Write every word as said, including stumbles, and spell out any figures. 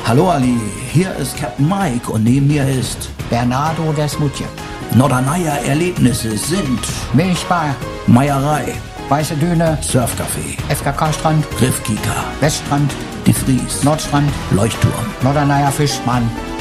Hallo Ali, hier ist Captain Mike und neben mir ist Bernardo Desmutje. Norderneier Erlebnisse sind Milchbar, Meierei, Weiße Düne, Surfcafé, F K K-Strand, Riffkika, Weststrand, Die Fries, Nordstrand, Leuchtturm, Norderneier Fischmann,